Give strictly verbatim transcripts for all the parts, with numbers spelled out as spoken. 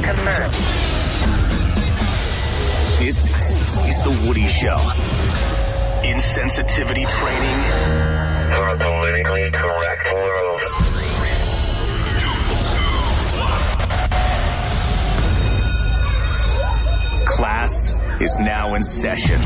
confirmed. This is The Woody Show. Insensitivity training For a politically correct world. Class is now in session.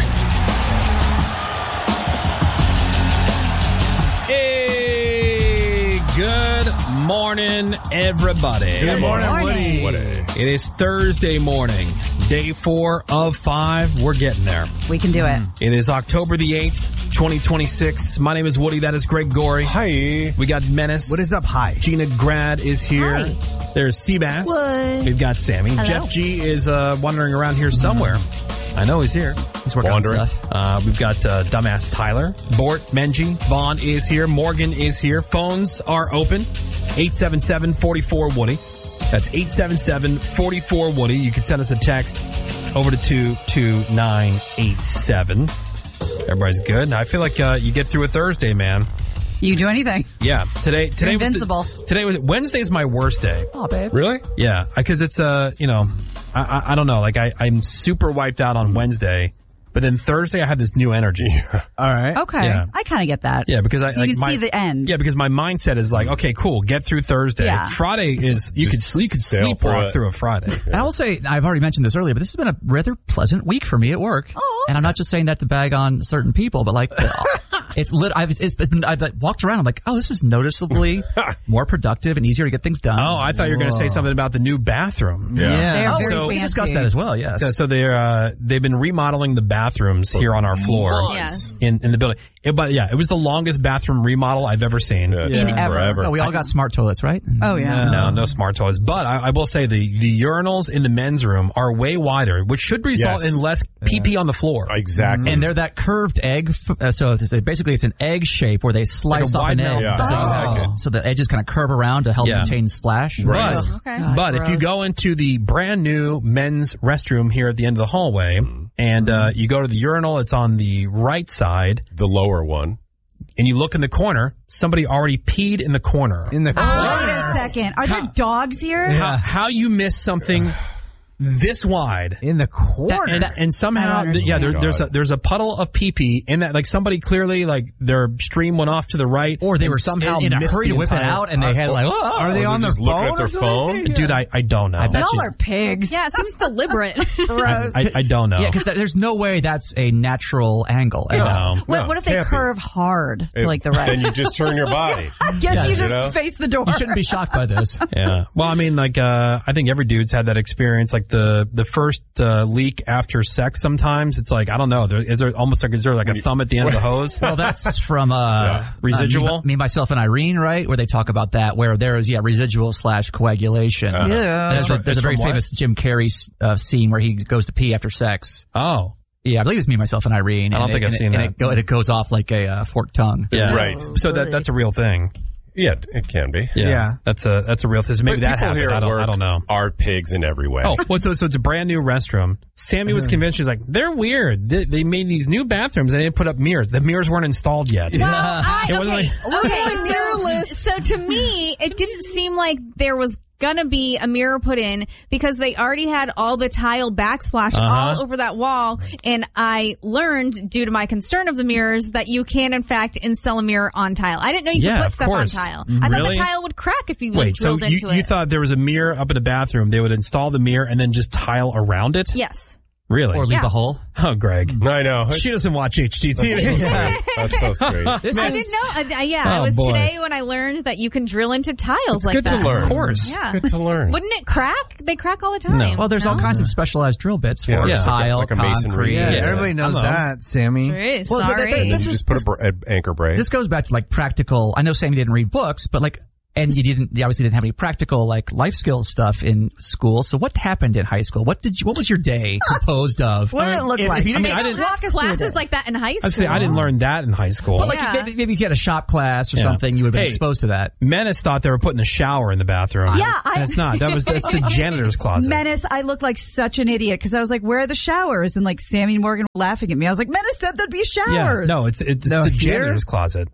Hey, good morning, everybody. Good morning, morning. Woody. It is Thursday morning, day four of five. We're getting there. We can do it. It is October the eighth, twenty twenty-six. My name is Woody. That is Greg Gorey. Hi. We got Menace. What is up? Hi. Gina Grad is here. Hi. There's Seabass. What? We've got Sammy. Hello. Jeff G is uh, wandering around here somewhere. I know he's here. He's working Wandering. on stuff. Uh, we've got uh, dumbass Tyler. Bort, Menji, Vaughn is here. Morgan is here. Phones are open. eight seven seven, four four, Woody. That's eight seven seven, four four, Woody. You can send us a text over to two two nine eight seven. Everybody's good. I feel like uh, you get through a Thursday, man. You can do anything. Yeah. Today, today was invincible. the, today was Wednesday's my worst day. Oh, babe. Really? Yeah, because it's uh, you know, I, I I don't know. Like I I'm super wiped out on Wednesday, but then Thursday I had this new energy. All right. Okay. Yeah. I kind of get that. Yeah, because I You like can my, see the end. Yeah, because my mindset is like, okay, cool, get through Thursday. Yeah. Friday is you Just could you could sail sleepwalk through it. through a Friday. And I will say, I've already mentioned this earlier, but this has been a rather pleasant week for me at work. Oh. And I'm not just saying that to bag on certain people, but like, it's lit. I've, it's been, I've like walked around. I'm like, oh, this is noticeably more productive and easier to get things done. Oh, I thought you were going to say something about the new bathroom. Yeah. They're Oh, very so- we fancy. discussed that as well. Yes. So, so they're uh, they've been remodeling the bathrooms here on our floor Yes. in in the building. It, but yeah, it was the longest bathroom remodel I've ever seen. Yeah. In ever. Forever. Oh, we all got smart toilets, right? Oh, yeah. No, no smart toilets. But I, I will say the, the urinals in the men's room are way wider, which should result Yes. in less pee-pee on the floor. Exactly. And they're that curved egg. f- Uh, so it's, basically, it's an egg shape where they slice a off wide an egg. mouth. Yeah, so, exactly. so the edges kind of curve around to help Yeah. maintain splash. Right. But, Okay. but if you Gross. go into the brand new men's restroom here at the end of the hallway, and uh, you go to the urinal, it's on the right side, the lower one. and you look in the corner, somebody already peed in the corner. In the Wait a second. Are there dogs here? How, how you miss something this wide? in the corner. And, and somehow, I don't th- yeah, there, understand. there's a there's a puddle of pee pee in that. Like somebody clearly, like their stream went off to the right, Or they and were somehow in, in a missed hurry the to whip it entire- out, and they had like, oh, Are they Or on they're their just looking phone at their or something? phone? Dude, I, I don't know. I bet Y'all you- are pigs. Yeah, it seems deliberate. Gross. I, I don't know. Yeah, because there's no way that's a natural angle. at all. no. what, No, what if they can't be. curve hard to It- like the right? Then you just turn your body. Yes, Yeah, you you just know? face the door. You shouldn't be shocked by this. Yeah. Well, I mean, like, uh, I think every dude's had that experience. Like the, the first, uh, leak after sex sometimes. It's like, I don't know. There, is there almost like, is there like a thumb at the end of the hose? Well, that's from uh, Residual? uh, me, me, myself, and Irene, right? Where they talk about that, where there is yeah residual slash coagulation. Uh-huh. Yeah. And there's a, there's It's a very from what? famous Jim Carrey uh, scene where he goes to pee after sex. Oh. Yeah, I believe it's me, myself, and Irene. I don't and think it, I've and seen it, that. And it, go, and it goes off like a uh, forked tongue. Yeah. Right. So that, that's a real thing. Yeah, it can be. Yeah. Yeah. That's a, that's a real thing. So maybe But that people happened. here I at don't, work I don't know. are pigs in every way. Oh, well, so, so it's a brand new restroom. Sammy was convinced. She's like, they're weird. They, they made these new bathrooms and they didn't put up mirrors. The mirrors weren't installed yet. Well, I, It wasn't okay, like- okay. So, so to me, it didn't seem like there was gonna be a mirror put in because they already had all the tile backsplash Uh-huh. all over that wall. And I learned, due to my concern of the mirrors, that you can in fact install a mirror on tile. I didn't know you Yeah, could of put stuff course. on tile. I thought Really? the tile would crack if you Wait, so drilled you, into you it. thought there was a mirror up in the bathroom. They would install the mirror and then just tile around it? Yes. Really? Or leave Yeah. a hole. Oh, Greg. I know. She doesn't watch H G T V. That's so sweet. That's so sweet. This I is- didn't know. I, I- yeah, Oh, it was boy. today when I learned that you can drill into tiles It's like good that. to learn. Of course. Yeah. Good to learn. Wouldn't it crack? They crack all the time. No. Well, there's all No? kinds of specialized drill bits for Yeah, yeah. tile, Like a- like a masonry. concrete. Yeah, Yeah, everybody knows Hello. that, Sammy. Really? Well, but Sorry. th- And this you is- just put a br- an anchor brace. This goes back to like practical. I know Sammy didn't read books, but like, and you didn't, you obviously didn't have any practical like life skills stuff in school. So what happened in high school? What did you, what was your day composed of? What did it look If- like? if you I mean, They I don't didn't- have Walk us through classes it. like that in high school. I'd say I didn't learn that in high school. But like Yeah. maybe, maybe if you had a shop class or Yeah. something, you would have been Hey. exposed to that. Menace thought they were putting a shower in the bathroom. Yeah, I- And it's not. That was that's the janitor's closet. Menace, I look like such an idiot because I was like, where are the showers? And like Sammy and Morgan were laughing at me. I was like, Menace said there'd be yeah. showers. No, it's it's No, the here? janitor's closet.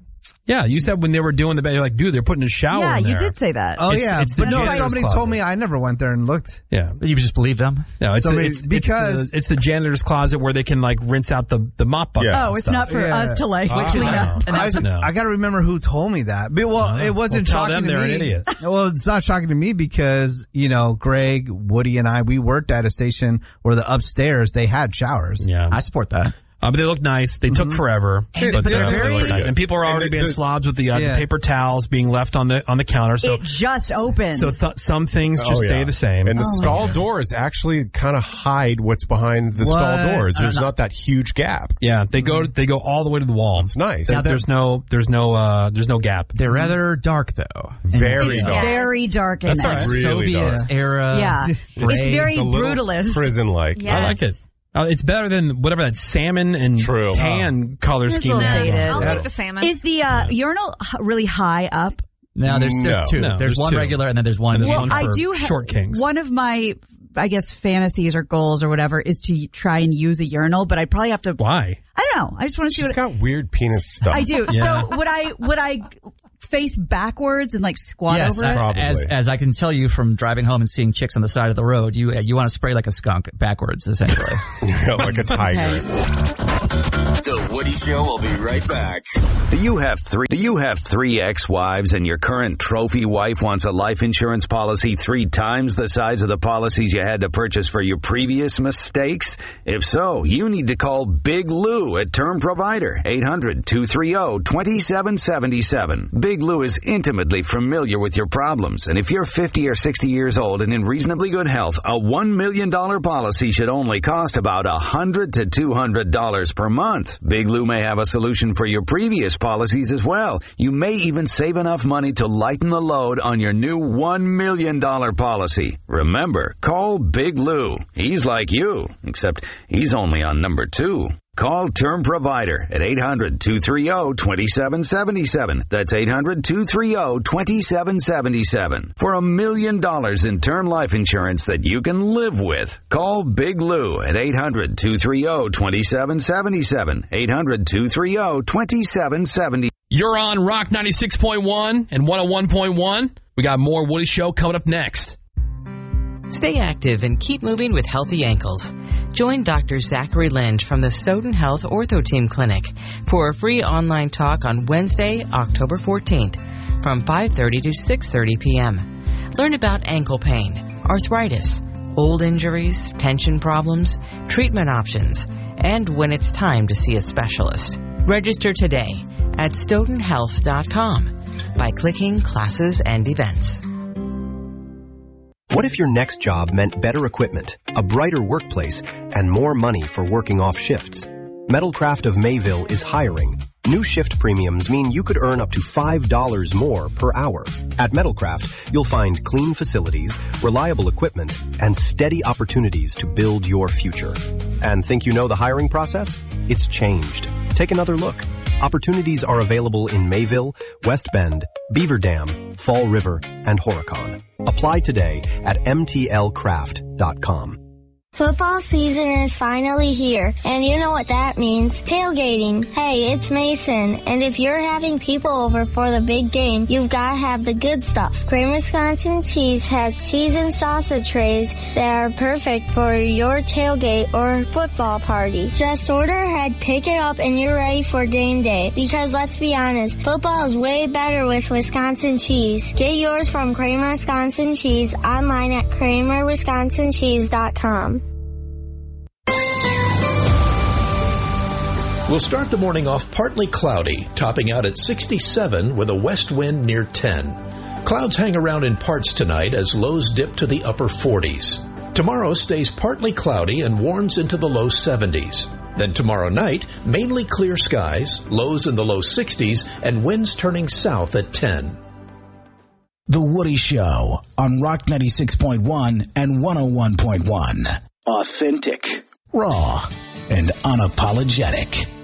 Yeah, you said when they were doing the bed, you're like, dude, they're putting a shower Yeah, in there. you did say that. Oh It's- yeah, it's the but no, janitor's somebody closet. told me. I never went there and looked. Yeah. You just believe them? No, it's, Somebody- it's, because- it's, the, it's the janitor's closet where they can like rinse out the, the mop bucket. Yeah. Oh, and it's stuff. not for Yeah. us to like Which is clean not. up. And I, that's a- No. I gotta remember who told me that. But, well, Uh, it wasn't well, tell shocking them to they're me. an idiot. Well, it's not shocking to me because you know Greg, Woody, and I we worked at a station where the upstairs they had showers. Yeah. I support that. Uh, but they look nice. They took forever, And- but, but they, they're they look very- nice. And people are And already the- being the- slobs with the, uh, Yeah. the paper towels being left on the on the counter. So It just opened. so th- some things just Oh, yeah. stay the same. And the Oh, my stall God. doors actually kind of hide what's behind the stall What? doors. I don't There's know. not that huge gap. yeah, they go they go all the way to the wall. It's nice. There- there's no there's no uh, there's no gap. They're rather dark, though. Very it's dark. very dark in That's there. all right. Really Soviet dark. era. Yeah. gray. It's very It's a little brutalist. prison-like. Yeah. I like it. Uh, it's better than whatever that salmon and True. tan color It's a scheme. little they have. dated. I'll Yeah. take the salmon. Is the uh, urinal h- really high up? No, there's, there's No. two. No, there's, there's one two. regular and then there's one. And there's there's one one I for do have short kings. One of my, I guess, fantasies or goals or whatever is to try and use a urinal, but I'd probably have to. Why? I don't know. I just want to see She's what got weird penis stuff. I do. Yeah. So would I would I face backwards and like squat Yes, over it? Probably. as as I can tell you from driving home and seeing chicks on the side of the road, you you want to spray like a skunk backwards, essentially. Yeah, like a tiger. The Woody Show will be right back. Do you have three? Do you have three ex-wives and your current trophy wife wants a life insurance policy three times the size of the policies you had to purchase for your previous mistakes? If so, you need to call Big Lou at Term Provider, eight hundred, two three zero, two seven seven seven. Big Lou is intimately familiar with your problems, and if you're fifty or sixty years old and in reasonably good health, a one million dollars policy should only cost about one hundred to two hundred dollars per month. Big Lou may have a solution for your previous policies as well. You may even save enough money to lighten the load on your new one million dollars policy. Remember, call Big Lou. He's like you, except he's only on number two. Call Term Provider at eight hundred, two three zero, two seven seven seven. That's eight hundred, two three zero, two seven seven seven. For a million dollars in term life insurance that you can live with. Call Big Lou at eight hundred, two three zero, two seven seven seven. eight hundred, two three zero, two seven seven seven. You're on Rock ninety-six point one and one oh one point one. We got more Woody Show coming up next. Stay active and keep moving with healthy ankles. Join Doctor Zachary Lynch from the Stoughton Health Ortho Team Clinic for a free online talk on Wednesday, October fourteenth from five thirty to six thirty p.m. Learn about ankle pain, arthritis, old injuries, tension problems, treatment options, and when it's time to see a specialist. Register today at stoughton health dot com by clicking Classes and Events. What if your next job meant better equipment, a brighter workplace, and more money for working off shifts? Metalcraft of Mayville is hiring. New shift premiums mean you could earn up to five dollars more per hour. At Metalcraft, you'll find clean facilities, reliable equipment, and steady opportunities to build your future. And think you know the hiring process? It's changed. Take another look. Opportunities are available in Mayville, West Bend, Beaver Dam, Fall River, and Horicon. Apply today at m t l craft dot com. Football season is finally here, and you know what that means. Tailgating. Hey, it's Mason, and if you're having people over for the big game, you've got to have the good stuff. Kramer Wisconsin Cheese has cheese and salsa trays that are perfect for your tailgate or football party. Just order ahead, pick it up, and you're ready for game day. Because let's be honest, football is way better with Wisconsin cheese. Get yours from Kramer Wisconsin Cheese online at kramer wisconsin cheese dot com. We'll start the morning off partly cloudy, topping out at sixty-seven with a west wind near ten. Clouds hang around in parts tonight as lows dip to the upper forties. Tomorrow stays partly cloudy and warms into the low seventies. Then tomorrow night, mainly clear skies, lows in the low sixties, and winds turning south at ten. The Woody Show on Rock ninety-six point one and one oh one point one. Authentic, raw, and unapologetic.